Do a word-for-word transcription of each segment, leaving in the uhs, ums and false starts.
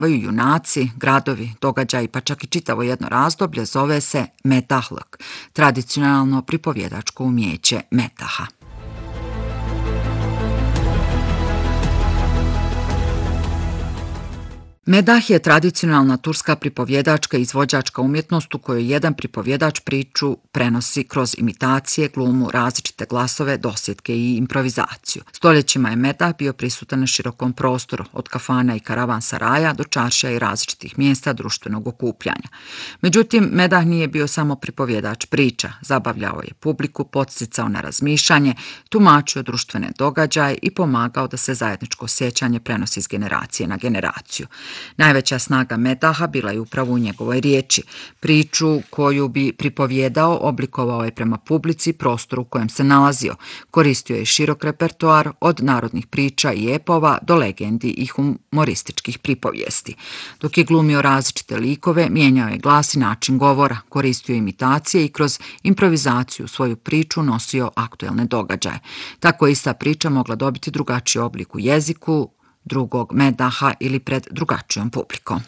junaci, gradovi, događaji, pa čak i čitavo jedno razdoblje zove se medahluk, tradicionalno pripovjedačko umijeće medaha. Medah je tradicionalna turska pripovjedačka i izvođačka umjetnost u kojoj jedan pripovjedač priču prenosi kroz imitacije, glumu, različite glasove, dosjetke i improvizaciju. Stoljećima je medah bio prisutan na širokom prostoru, od kafana i karavansaraja do čaršija i različitih mjesta društvenog okupljanja. Međutim, medah nije bio samo pripovjedač priča, zabavljao je publiku, podsticao na razmišljanje, tumačio društvene događaje i pomagao da se zajedničko sjećanje prenosi s generacije na generaciju. Najveća snaga medaha bila je upravo u njegovoj riječi. Priču koju bi pripovjedao oblikovao je prema publici, prostoru u kojem se nalazio. Koristio je širok repertoar od narodnih priča i epova do legendi i humorističkih pripovijesti. Dok je glumio različite likove, mijenjao je glas i način govora, koristio imitacije i kroz improvizaciju svoju priču nosio aktuelne događaje. Tako je ista priča mogla dobiti drugačiji oblik u jeziku drugog medaha ili pred drugačijom publikom.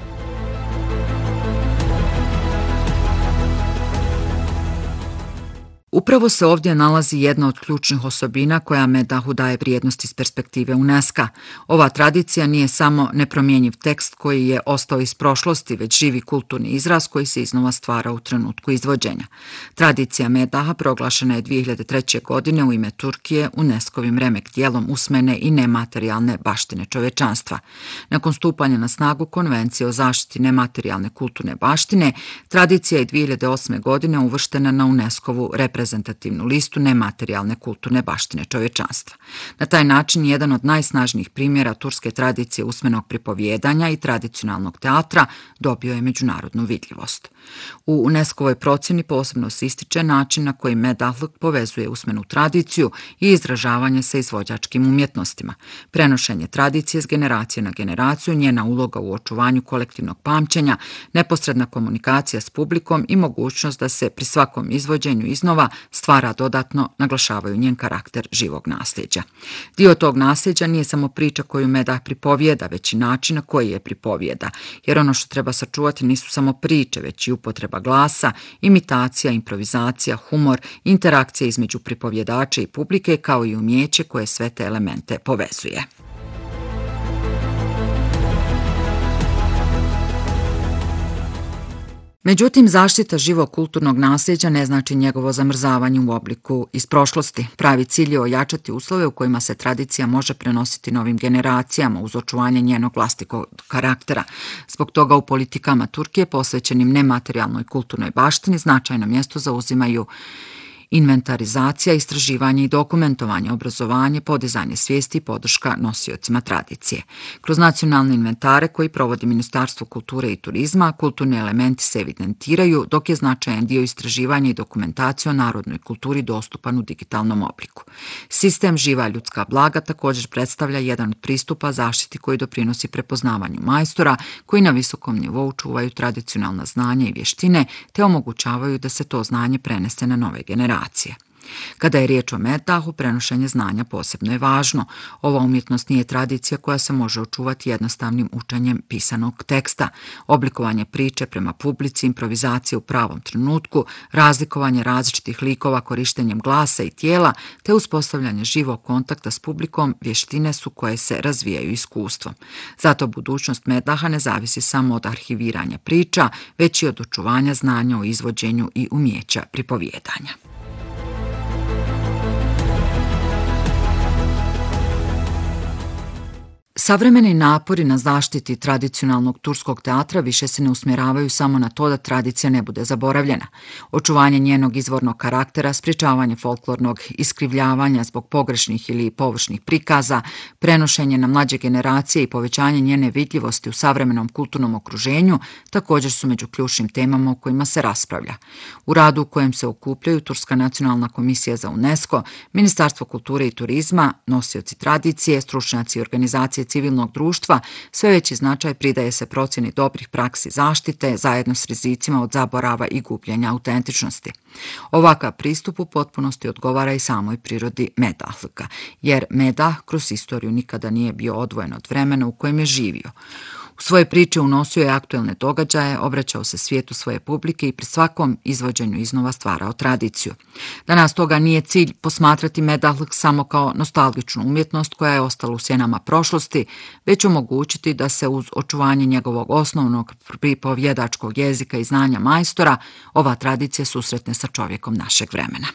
Upravo se ovdje nalazi jedna od ključnih osobina koja medahu daje vrijednost iz perspektive UNESCO-a. Ova tradicija nije samo nepromjenjiv tekst koji je ostao iz prošlosti, već živi kulturni izraz koji se iznova stvara u trenutku izvođenja. Tradicija medaha proglašena je dvije hiljade treće. godine u ime Turkije UNESCO-vim remek dijelom usmene i nematerijalne baštine čovečanstva. Nakon stupanja na snagu Konvencije o zaštiti nematerijalne kulturne baštine, tradicija je dvije hiljade osme. godine uvrštena na UNESCO-vu reprezentativnu reprezentativnu listu nematerijalne kulturne baštine čovječanstva. Na taj način jedan od najsnažnijih primjera turske tradicije usmenog pripovjedanja i tradicionalnog teatra dobio je međunarodnu vidljivost. U UNESCO-voj procjeni posebno se ističe način na koji medahluk povezuje usmenu tradiciju i izražavanje sa izvođačkim umjetnostima. Prenošenje tradicije s generacije na generaciju, njena uloga u očuvanju kolektivnog pamćenja, neposredna komunikacija s publikom i mogućnost da se pri svakom izvođenju iznova stvara dodatno naglašavaju njen karakter živog nasljeđa. Dio tog nasljeđa nije samo priča koju medah pripovijeda, već i način na koji je pripovijeda, jer ono što treba sačuvati nisu samo priče, već i upotreba glasa, imitacija, improvizacija, humor, interakcija između pripovjedača i publike, kao i umijeće koje sve te elemente povezuje. Međutim, zaštita živog kulturnog nasljeđa ne znači njegovo zamrzavanje u obliku iz prošlosti. Pravi cilj je ojačati uslove u kojima se tradicija može prenositi novim generacijama uz očuvanje njenog vlastitog karaktera. Zbog toga u politikama Turkije posvećenim nematerijalnoj kulturnoj baštini značajno mjesto zauzimaju inventarizacija, istraživanje i dokumentovanje, obrazovanje, podizanje svijesti i podrška nosiocima tradicije. Kroz nacionalne inventare koji provodi Ministarstvo kulture i turizma, kulturni elementi se evidentiraju, dok je značajan dio istraživanja i dokumentacije o narodnoj kulturi dostupan u digitalnom obliku. Sistem Živa ljudska blaga također predstavlja jedan od pristupa zaštiti koji doprinosi prepoznavanju majstora koji na visokom nivou čuvaju tradicionalna znanja i vještine te omogućavaju da se to znanje prenese na nove generacije. Kada je riječ o medahu, prenošenje znanja posebno je važno. Ova umjetnost nije tradicija koja se može očuvati jednostavnim učenjem pisanog teksta. Oblikovanje priče prema publici, improvizacija u pravom trenutku, razlikovanje različitih likova korištenjem glasa i tijela, te uspostavljanje živog kontakta s publikom vještine su koje se razvijaju iskustvom. Zato budućnost medaha ne zavisi samo od arhiviranja priča, već i od očuvanja znanja o izvođenju i umijeća pripovjedanja. Savremeni napori na zaštiti tradicionalnog turskog teatra više se ne usmjeravaju samo na to da tradicija ne bude zaboravljena. Očuvanje njenog izvornog karaktera, sprječavanje folklornog iskrivljavanja zbog pogrešnih ili površnih prikaza, prenošenje na mlađe generacije i povećanje njene vidljivosti u savremenom kulturnom okruženju također su među ključnim temama o kojima se raspravlja. U radu u kojem se okupljaju Turska nacionalna komisija za UNESCO, Ministarstvo kulture i turizma, nosioci tradicije, stručnjaci i organizacije civilnog društva, sve veći značaj pridaje se procjeni dobrih praksi zaštite zajedno s rizicima od zaborava i gubljenja autentičnosti. Ovakav pristup u potpunosti odgovara i samoj prirodi medahluka, jer medah kroz istoriju nikada nije bio odvojen od vremena u kojem je živio. U svoje priče unosio je aktuelne događaje, obraćao se svijetu svoje publike i pri svakom izvođenju iznova stvarao tradiciju. Danas toga nije cilj posmatrati medahluk samo kao nostalgičnu umjetnost koja je ostala u sjenama prošlosti, već omogućiti da se uz očuvanje njegovog osnovnog pripovjedačkog jezika i znanja majstora ova tradicija susretne sa čovjekom našeg vremena.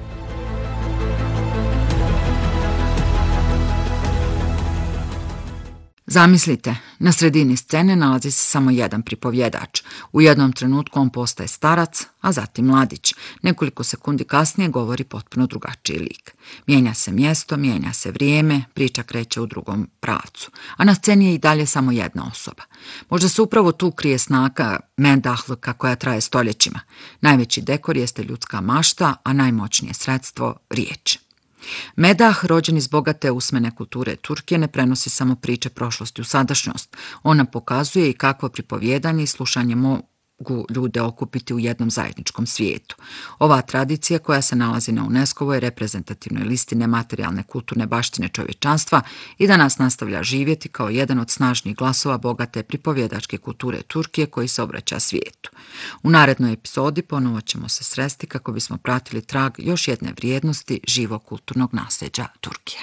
Zamislite, na sredini scene nalazi se samo jedan pripovjedač. U jednom trenutku on postaje starac, a zatim mladić. Nekoliko sekundi kasnije govori potpuno drugačiji lik. Mijenja se mjesto, mijenja se vrijeme, priča kreće u drugom pravcu. A na sceni je i dalje samo jedna osoba. Možda se upravo tu krije snaga medahluka koja traje stoljećima. Najveći dekor jeste ljudska mašta, a najmoćnije sredstvo riječ. Medah, rođen iz bogate usmene kulture Turke, ne prenosi samo priče prošlosti u sadašnjost. Ona pokazuje i kakvo pripovjedanje i slušanje mogu ljude okupiti u jednom zajedničkom svijetu. Ova tradicija, koja se nalazi na UNESCO-voj reprezentativnoj listi nematerijalne kulturne baštine čovječanstva, i danas nastavlja živjeti kao jedan od snažnih glasova bogate pripovjedačke kulture Turke koji se obraća svijetu. U narednoj epizodi ponovo ćemo se sresti kako bismo pratili trag još jedne vrijednosti živog kulturnog nasljeđa Turke.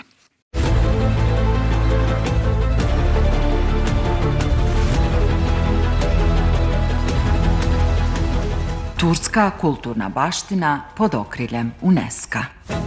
Turska kulturna baština pod okriljem UNESCO-a.